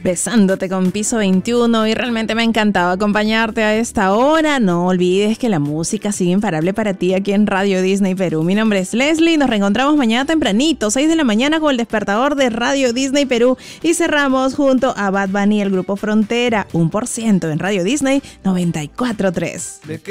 Besándote con Piso 21 y realmente me ha encantado acompañarte a esta hora. No olvides que la música sigue imparable para ti aquí en Radio Disney Perú. Mi nombre es Leslie, nos reencontramos mañana tempranito, 6 de la mañana con el despertador de Radio Disney Perú y cerramos junto a Bad Bunny y el grupo Frontera, 1% en Radio Disney 94.3.